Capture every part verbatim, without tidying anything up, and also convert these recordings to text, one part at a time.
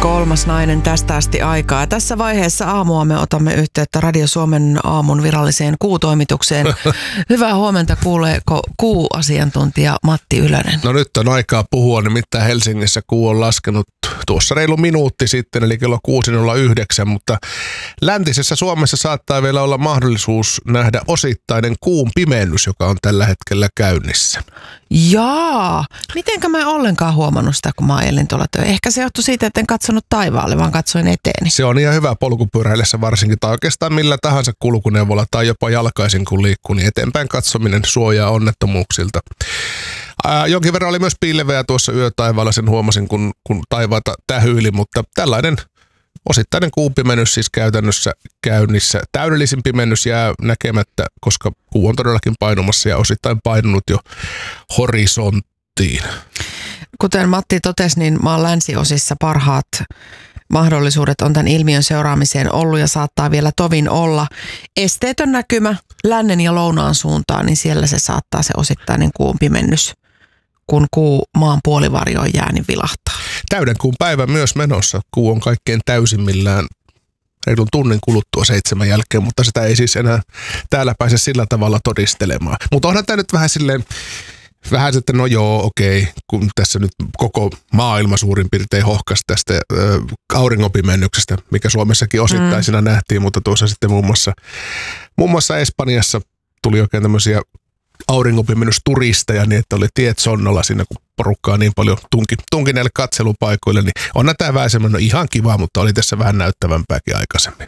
kolmas nainen tästä asti aikaa. Tässä vaiheessa aamua me otamme yhteyttä Radio Suomen aamun viralliseen kuutoimitukseen. Hyvää huomenta, kuuleeko kuu-asiantuntija Matti Ylönen? No nyt on aikaa puhua, nimittäin Helsingissä kuu on laskenut tuossa reilu minuutti sitten, eli kello kuusi nolla yhdeksän, mutta läntisessä Suomessa saattaa vielä olla mahdollisuus nähdä osittainen kuun pimennys, joka on tällä hetkellä käynnissä. Jaa, mitenkä mä en ollenkaan huomannut sitä, kun mä ajelin tuolla töihin. Ehkä se johtui siitä, että en katsonut taivaalle, vaan katsoin eteeni. Se on ihan hyvä polkupyöräillessä varsinkin, tai oikeastaan millä tahansa kulkuneuvolla tai jopa jalkaisin kun liikkuu, niin eteenpäin katsominen suojaa onnettomuuksilta. Ää, jonkin verran oli myös pilveä tuossa yötaivaalla, sen huomasin, kun, kun taivaata tähyili, mutta tällainen osittainen kuun pimennys siis käytännössä käynnissä. Täydellisin pimennys jää näkemättä, koska kuu on todellakin painumassa ja osittain painunut jo horisonttiin. Kuten Matti totesi, niin maan länsiosissa parhaat mahdollisuudet on tämän ilmiön seuraamiseen ollut ja saattaa vielä tovin olla. Esteetön näkymä lännen ja lounaan suuntaan, niin siellä se saattaa se osittainen kuun pimennys, kun kuu maan puolivarjoon jää, niin vilahtaa. Täyden kuun päivä myös menossa. Kuu on kaikkein täysimmillään reilun tunnin kuluttua seitsemän jälkeen, mutta sitä ei siis enää täällä pääse sillä tavalla todistelemaan. Mutta onhan tämä nyt vähän silleen, vähän sitten, no joo, okei, kun tässä nyt koko maailma suurin piirtein hohkasi tästä ä, auringonpimennyksestä, mikä Suomessakin osittaisena mm. nähtiin, mutta tuossa sitten muun muassa, muun muassa Espanjassa tuli oikein tämmöisiä auringonpimennysturisteja, niin että oli tiet sonnolla siinä, kun porukkaa niin paljon tunki, tunki näille katselupaikoille, niin on tämä vähän semmoinen, no ihan kiva, mutta oli tässä vähän näyttävämpääkin aikaisemmin.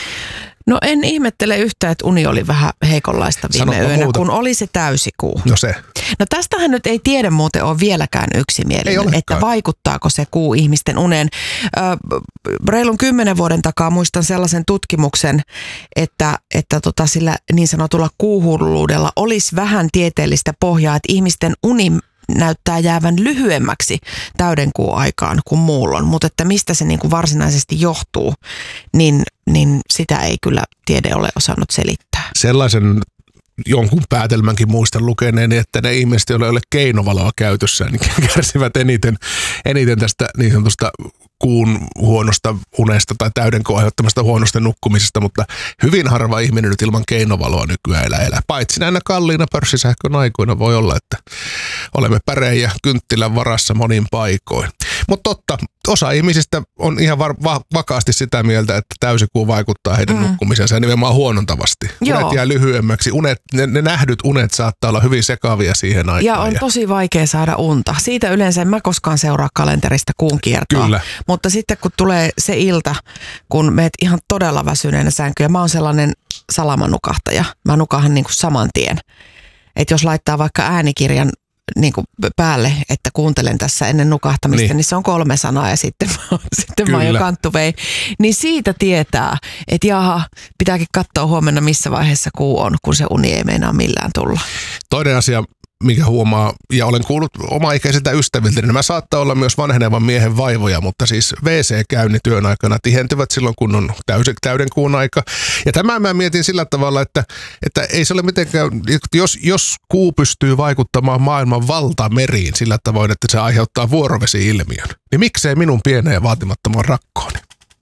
No en ihmettele yhtään, että uni oli vähän heikonlaista viime Sanoppa yönä, muuta. Kun oli se täysikuu. No se. No tästähän nyt ei tiede muuten ole vieläkään yksimielinen, että vaikuttaako se kuu ihmisten uneen. Ö, reilun kymmenen vuoden takaa muistan sellaisen tutkimuksen, että, että tota sillä niin sanotulla kuuhulluudella olisi vähän tieteellistä pohjaa, että ihmisten uni näyttää jäävän lyhyemmäksi täydenkuun aikaan kuin muullon, mutta että mistä se niin kuin varsinaisesti johtuu, niin, niin sitä ei kyllä tiede ole osannut selittää. Sellaisen jonkun päätelmänkin muistan lukeneeni, että ne ihmiset, joilla ei ole keinovaloa käytössään, niin kärsivät eniten, eniten tästä niin sanotusta kuun huonosta unesta tai täydenkuun aiheuttamasta huonosta nukkumisesta, mutta hyvin harva ihminen nyt ilman keinovaloa nykyään elää. elää. Paitsi näinä kalliina pörssisähkön aikoina voi olla, että olemme päreen ja kynttilän varassa monin paikoin. Mutta totta, osa ihmisistä on ihan var- va- vakaasti sitä mieltä, että täysikuu vaikuttaa heidän mm. nukkumisensa ja nimenomaan huonontavasti. Joo. Unet jää lyhyemmäksi. Unet, ne, ne nähdyt unet saattaa olla hyvin sekavia siihen aikaan. Ja on ja... tosi vaikea saada unta. Siitä yleensä en mä koskaan seuraa kalenterista kuun kiertoa. Kyllä. Mutta sitten kun tulee se ilta, kun meet ihan todella väsyneenä sänkyyn, mä oon sellainen salamanukahtaja. Mä nukahan niin kuin saman tien. Että jos laittaa vaikka äänikirjan niin kuin päälle, että kuuntelen tässä ennen nukahtamista, niin, niin se on kolme sanaa ja sitten, sitten mä oon jo kanttuvei. Niin siitä tietää, että jaha, pitääkin katsoa huomenna missä vaiheessa kuu on, kun se uni ei meinaa millään tulla. Toinen asia, mikä huomaa, ja olen kuullut omaikäisiltä ystäviltä, niin nämä saattaa olla myös vanhenevan miehen vaivoja, mutta siis W C-käynnit työn aikana tihentyvät silloin, kun on täysi, täyden kuun aika. Ja tämä mä mietin sillä tavalla, että, että ei se ole mitenkään, jos, jos kuu pystyy vaikuttamaan maailman valtameriin sillä tavoin, että se aiheuttaa vuorovesi-ilmiön, niin miksei minun pieneen ja vaatimattoman rakkooni?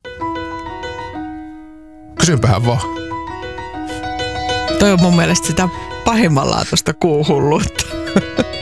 Kysynpähän vaan. Toi on mun mielestä sitä pahimmanlaatuista kuuhulluutta.